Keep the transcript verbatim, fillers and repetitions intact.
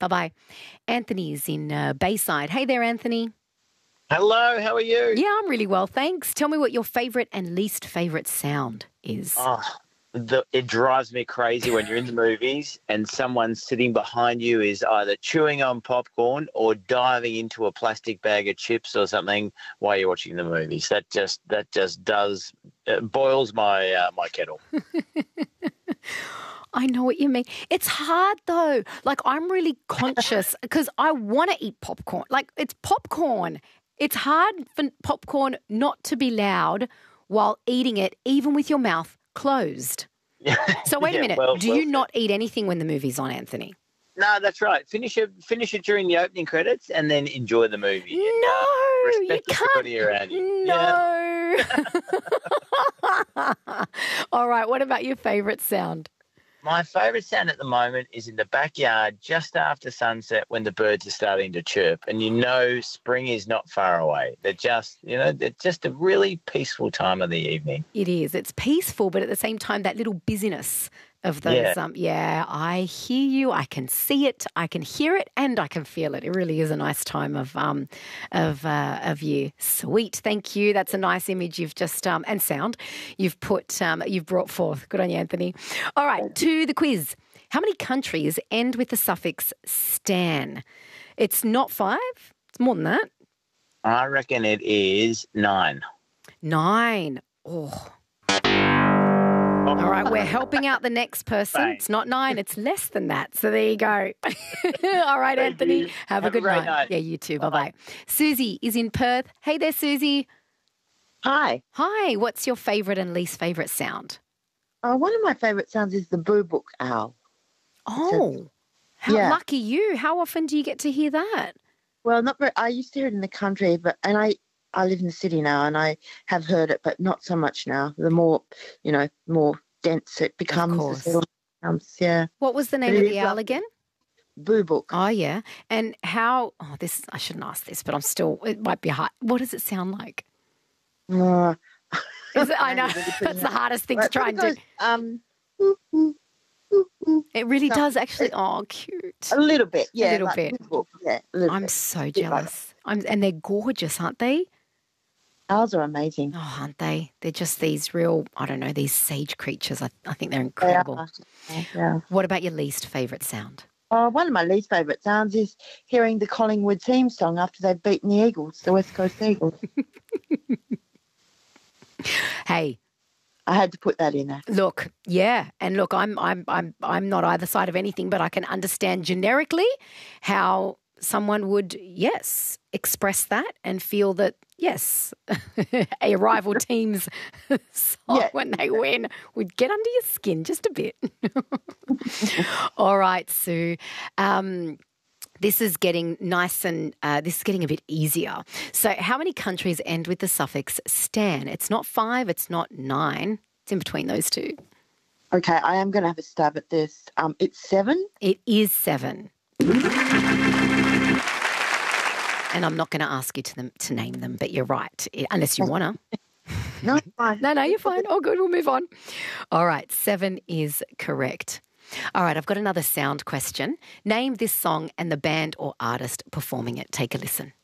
Bye-bye. Anthony's in uh, Bayside. Hey there, Anthony. Hello, how are you? Yeah, I'm really well, thanks. Tell me what your favourite and least favourite sound is. Oh, the, it drives me crazy when you're in the movies and someone sitting behind you is either chewing on popcorn or diving into a plastic bag of chips or something while you're watching the movies. That just that just does it boils my uh, my kettle. I know what you mean. It's hard though. Like I'm really conscious because I want to eat popcorn. Like it's popcorn. It's hard for popcorn not to be loud while eating it, even with your mouth closed. So wait Yeah, a minute. well- Do well you said. not eat anything when the movie's on, Anthony? No, that's right. Finish it finish it during the opening credits and then enjoy the movie. and, No, uh, you respect everybody can't. around you. Yeah. No. All right. What about your favourite sound? My favourite sound at the moment is in the backyard just after sunset when the birds are starting to chirp and you know spring is not far away. They're just, you know, they're just a really peaceful time of the evening. It is. It's peaceful, but at the same time, that little busyness of those. Yeah. Um, yeah, I hear you. I can see it. I can hear it, and I can feel it. It really is a nice time of um of uh, of year. Sweet. Thank you. That's a nice image you've just um and sound you've put um you've brought forth. Good on you, Anthony. All right, to the quiz. How many countries end with the suffix "stan"? It's not five. It's more than that. I reckon it is nine. Nine. Oh. All right, we're helping out the next person. Thanks. It's not nine, it's less than that. So there you go. All right, Anthony, you. have, Have a a good great night. night. Yeah, you too. Bye-bye. Bye-bye. Susie is in Perth. Hey there, Susie. Hi. Hi, what's your favourite and least favourite sound? Uh, one of my favourite sounds is the boo book owl. Oh, how yeah. lucky you. How often do you get to hear that? Well, not very. I used to hear it in the country, but and I I live in the city now, and I have heard it, but not so much now. The more, you know, more dense it becomes, the course. settle becomes. Yeah, What was the name But of it the is owl lovely. again? boo book. Oh, yeah. And how, oh, this, I shouldn't ask this, but I'm still, it might be hard. What does it sound like? Uh, Is it, I know, Really putting that's the it- hardest thing to but try it and do. goes, Um, ooh, ooh, ooh, ooh. It really So, does actually. it- Oh, cute. A little bit, yeah, little like bit. boo book, yeah. A little I'm bit. so bit like jealous. I'm, and they're gorgeous, aren't they? Owls are amazing. Oh, aren't they? They're just these real, I don't know, these sage creatures. I, I think they're They incredible. are. Yeah. What about your least favourite sound? Oh, one of my least favourite sounds is hearing the Collingwood theme song after they've beaten the Eagles, the West Coast Eagles. Hey, I had to put that in there. look, yeah, and look, I'm I'm I'm I'm not either side of anything, but I can understand generically how someone would, yes, express that and feel that, yes, a rival team's song Yeah. when they win would get under your skin just a bit. All right, Sue. Um, this is getting nice and uh, this is getting a bit easier. So how many countries end with the suffix "stan"? It's not five, it's not nine. It's in between those two. Okay, I am going to have a stab at this. Um, it's seven. It is seven. And I'm not going to ask you to them to name them, but you're right, i- unless you want to. No, it's fine. No, no, you're fine. Oh, good. We'll move on. All right. Seven is correct. All right. I've got another sound question. Name this song and the band or artist performing it. Take a listen.